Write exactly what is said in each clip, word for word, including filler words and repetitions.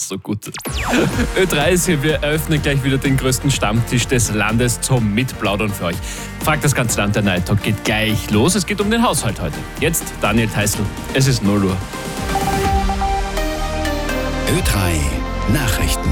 So gut. Ö drei ist hier, wir eröffnen gleich wieder den größten Stammtisch des Landes zum Mitplaudern für euch. Fragt das ganze Land, der Night Talk geht gleich los. Es geht um den Haushalt heute. Jetzt Daniel Theißl, es ist null Uhr. Ö drei Nachrichten.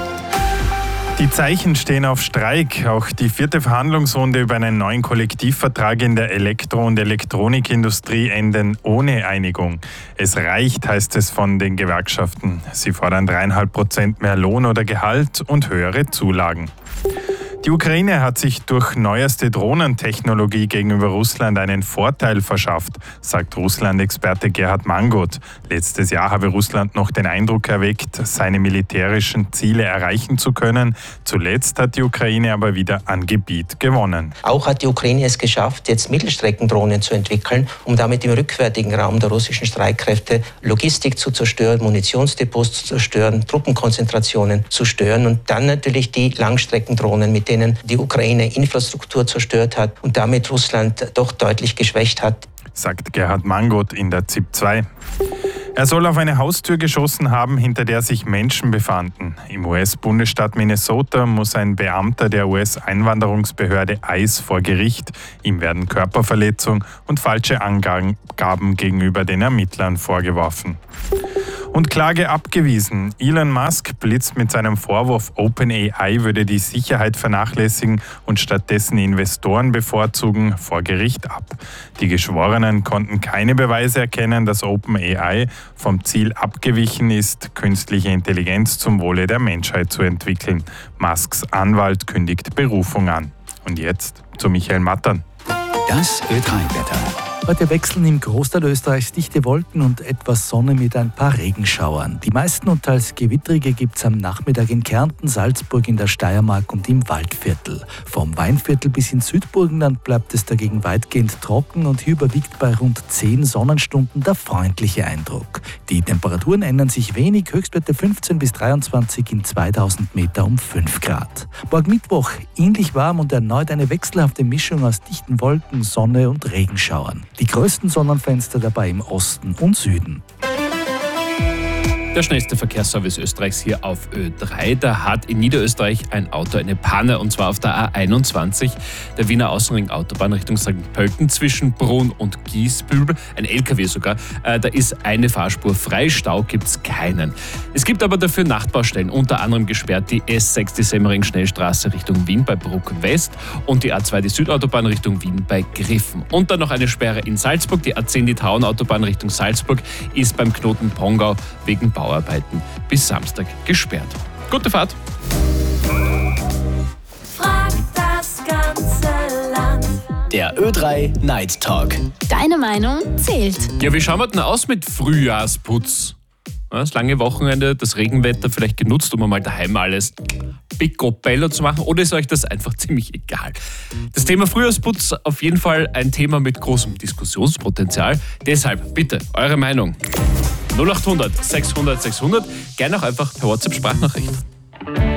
Die Zeichen stehen auf Streik. Auch die vierte Verhandlungsrunde über einen neuen Kollektivvertrag in der Elektro- und Elektronikindustrie enden ohne Einigung. Es reicht, heißt es von den Gewerkschaften. Sie fordern dreieinhalb Prozent mehr Lohn oder Gehalt und höhere Zulagen. Die Ukraine hat sich durch neueste Drohnentechnologie gegenüber Russland einen Vorteil verschafft, sagt Russland-Experte Gerhard Mangold. Letztes Jahr habe Russland noch den Eindruck erweckt, seine militärischen Ziele erreichen zu können. Zuletzt hat die Ukraine aber wieder an Gebiet gewonnen. Auch hat die Ukraine es geschafft, jetzt Mittelstreckendrohnen zu entwickeln, um damit im rückwärtigen Raum der russischen Streitkräfte Logistik zu zerstören, Munitionsdepots zu zerstören, Truppenkonzentrationen zu stören und dann natürlich die Langstreckendrohnen, mit denen die Ukraine Infrastruktur zerstört hat und damit Russland doch deutlich geschwächt hat, sagt Gerhard Mangold in der Z I P zwei. Er soll auf eine Haustür geschossen haben, hinter der sich Menschen befanden. Im U S-Bundesstaat Minnesota muss ein Beamter der U S-Einwanderungsbehörde I C E vor Gericht. Ihm werden Körperverletzung und falsche Angaben gegenüber den Ermittlern vorgeworfen. Und Klage abgewiesen. Elon Musk blitzt mit seinem Vorwurf, OpenAI würde die Sicherheit vernachlässigen und stattdessen Investoren bevorzugen, vor Gericht ab. Die Geschworenen konnten keine Beweise erkennen, dass OpenAI vom Ziel abgewichen ist, künstliche Intelligenz zum Wohle der Menschheit zu entwickeln. Musks Anwalt kündigt Berufung an. Und jetzt zu Michael Mattern. Das Ö drei Wetter. Heute wechseln im Großteil Österreichs dichte Wolken und etwas Sonne mit ein paar Regenschauern. Die meisten und teils gewittrige gibt es am Nachmittag in Kärnten, Salzburg, in der Steiermark und im Waldviertel. Vom Weinviertel bis ins Südburgenland bleibt es dagegen weitgehend trocken und hier überwiegt bei rund zehn Sonnenstunden der freundliche Eindruck. Die Temperaturen ändern sich wenig, Höchstwerte fünfzehn bis dreiundzwanzig, in zweitausend Meter um fünf Grad. Morgen Mittwoch ähnlich warm und erneut eine wechselhafte Mischung aus dichten Wolken, Sonne und Regenschauern. Die größten Sonnenfenster dabei im Osten und Süden. Der schnellste Verkehrsservice Österreichs hier auf Ö drei. Da hat in Niederösterreich ein Auto eine Panne, und zwar auf der A einundzwanzig, der Wiener Außenring-Autobahn Richtung Sankt Pölten zwischen Brunn und Giesbübel. Ein L K W sogar. Äh, da ist eine Fahrspur frei, Stau gibt's keinen. Es gibt aber dafür Nachtbaustellen, unter anderem gesperrt die S sechs, die Semmering-Schnellstraße Richtung Wien bei Bruck West und die A zwei, die Südautobahn Richtung Wien bei Griffen. Und dann noch eine Sperre in Salzburg. Die A zehn, die Tauenautobahn Richtung Salzburg, ist beim Knoten Pongau wegen Bauarbeiten bis Samstag gesperrt. Gute Fahrt! Frag das ganze Land. Der Ö drei Night Talk. Deine Meinung zählt. Ja, wie schauen wir denn aus mit Frühjahrsputz? Das lange Wochenende, das Regenwetter vielleicht genutzt, um einmal daheim alles picobello zu machen, oder ist euch das einfach ziemlich egal? Das Thema Frühjahrsputz auf jeden Fall ein Thema mit großem Diskussionspotenzial. Deshalb bitte eure Meinung. null acht hundert sechshundert sechshundert, gerne auch einfach per WhatsApp-Sprachnachricht.